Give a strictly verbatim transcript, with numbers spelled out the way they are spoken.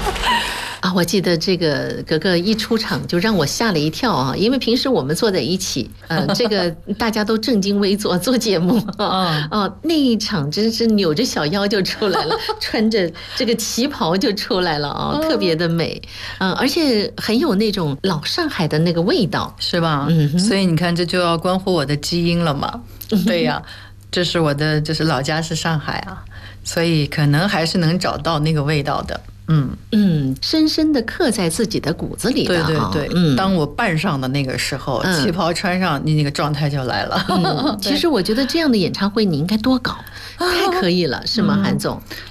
啊，我记得这个格格一出场就让我吓了一跳啊，因为平时我们坐在一起，呃，这个大家都正襟危坐做节目啊，哦，那一场真是扭着小腰就出来了，穿着这个旗袍就出来了啊，特别的美，嗯、呃，而且很有那种老上海的那个味道， 是吧？嗯，所以你看，这就要关乎我的基因了嘛。对呀、啊，这是我的，就是老家是上海啊，所以可能还是能找到那个味道的。嗯嗯，深深的刻在自己的骨子里的。 对对对，嗯，当我扮上的那个时候，嗯、旗袍穿上，你那个状态就来了。 嗯、其实我觉得这样的演唱会你应该多搞，太可以了，是吗，韩总？